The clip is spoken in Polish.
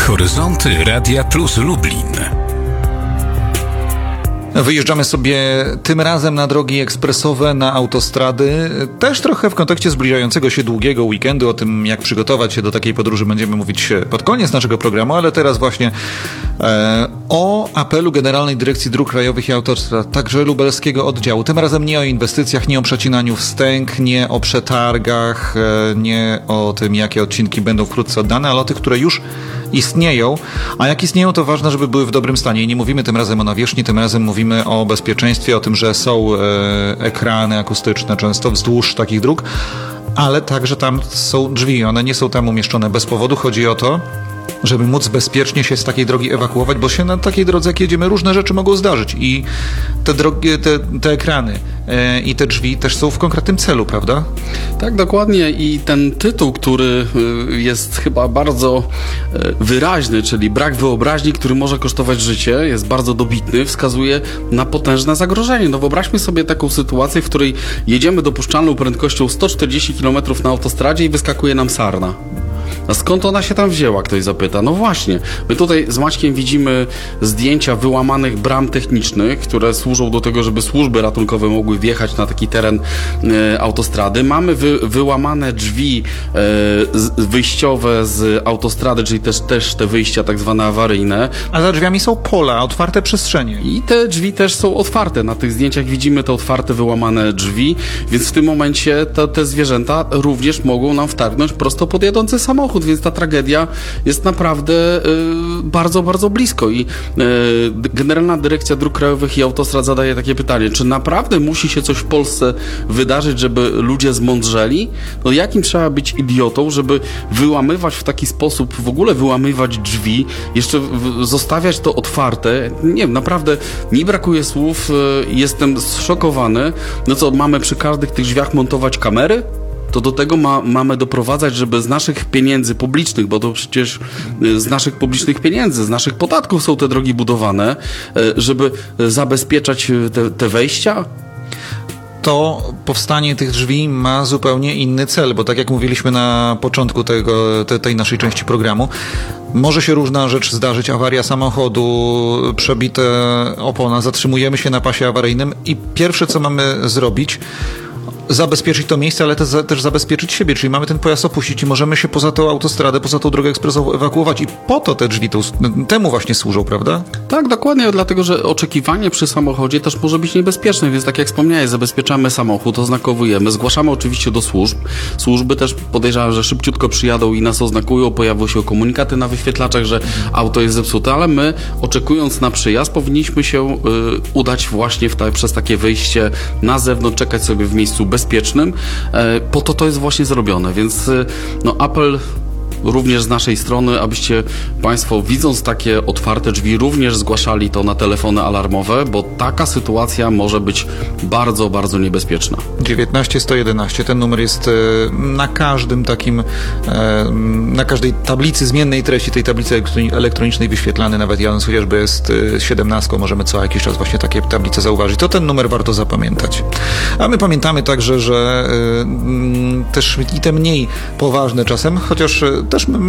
Horyzonty Radia Plus Lublin. Wyjeżdżamy sobie tym razem na drogi ekspresowe, na autostrady. Też trochę w kontekście zbliżającego się długiego weekendu. O tym, jak przygotować się do takiej podróży, będziemy mówić pod koniec naszego programu, ale teraz właśnie o apelu Generalnej Dyrekcji Dróg Krajowych i Autostrad, także lubelskiego oddziału. Tym razem nie o inwestycjach, nie o przecinaniu wstęg, nie o przetargach, nie o tym, jakie odcinki będą wkrótce oddane, ale o tych, które już istnieją. A jak istnieją, to ważne, żeby były w dobrym stanie. I nie mówimy tym razem o nawierzchni, tym razem mówimy o bezpieczeństwie, o tym, że są ekrany akustyczne często wzdłuż takich dróg, ale także tam są drzwi. One nie są tam umieszczone bez powodu. Chodzi o to, żeby móc bezpiecznie się z takiej drogi ewakuować, bo się na takiej drodze, jak jedziemy, różne rzeczy mogą zdarzyć i te drogi, te ekrany i te drzwi też są w konkretnym celu, prawda? Tak, dokładnie, i ten tytuł, który jest chyba bardzo wyraźny, czyli brak wyobraźni, który może kosztować życie, jest bardzo dobitny, wskazuje na potężne zagrożenie. No wyobraźmy sobie taką sytuację, w której jedziemy dopuszczalną prędkością 140 km na autostradzie i wyskakuje nam sarna. A skąd ona się tam wzięła, ktoś zapyta. No właśnie, my tutaj z Maćkiem widzimy zdjęcia wyłamanych bram technicznych, które służą do tego, żeby służby ratunkowe mogły wjechać na taki teren autostrady. Mamy wyłamane drzwi wyjściowe z autostrady, czyli też te wyjścia tak zwane awaryjne. A za drzwiami są pola, otwarte przestrzenie. I te drzwi też są otwarte. Na tych zdjęciach widzimy te otwarte, wyłamane drzwi, więc w tym momencie te zwierzęta również mogą nam wtargnąć prosto pod jadący samochód, więc ta tragedia jest naprawdę bardzo, bardzo blisko i Generalna Dyrekcja Dróg Krajowych i Autostrad zadaje takie pytanie, czy naprawdę musi się coś w Polsce wydarzyć, żeby ludzie zmądrzeli? No jakim trzeba być idiotą, żeby wyłamywać w taki sposób, w ogóle wyłamywać drzwi, jeszcze zostawiać to otwarte? Nie wiem, naprawdę mi brakuje słów, jestem zszokowany. No co, mamy przy każdych tych drzwiach montować kamery? To do tego mamy doprowadzać, żeby z naszych pieniędzy publicznych, bo to przecież z naszych publicznych pieniędzy, z naszych podatków są te drogi budowane, żeby zabezpieczać te wejścia? To powstanie tych drzwi ma zupełnie inny cel, bo tak jak mówiliśmy na początku tej naszej części programu, może się różna rzecz zdarzyć, awaria samochodu, przebite opona, zatrzymujemy się na pasie awaryjnym i pierwsze, co mamy zrobić, zabezpieczyć to miejsce, ale też zabezpieczyć siebie, czyli mamy ten pojazd opuścić i możemy się poza tą autostradę, poza tą drogę ekspresową ewakuować i po to te drzwi temu właśnie służą, prawda? Tak, dokładnie, dlatego, że oczekiwanie przy samochodzie też może być niebezpieczne, więc tak jak wspomniałeś, zabezpieczamy samochód, oznakowujemy, zgłaszamy oczywiście do służb. Służby też podejrzewam, że szybciutko przyjadą i nas oznakują, pojawią się komunikaty na wyświetlaczach, że auto jest zepsute, ale my, oczekując na przyjazd, powinniśmy się udać właśnie przez takie wyjście na zewnątrz, czekać sobie w miejscu bezpiecznym. Po to jest właśnie zrobione, więc apel również z naszej strony, abyście Państwo, widząc takie otwarte drzwi, również zgłaszali to na telefony alarmowe, bo taka sytuacja może być bardzo, bardzo niebezpieczna. 19111, ten numer jest na każdym takim, na każdej tablicy zmiennej treści, tej tablicy elektronicznej wyświetlany, nawet jadąc chociażby jest 17, możemy co jakiś czas właśnie takie tablice zauważyć. To ten numer warto zapamiętać. A my pamiętamy także, że też i te mniej poważne czasem, chociaż też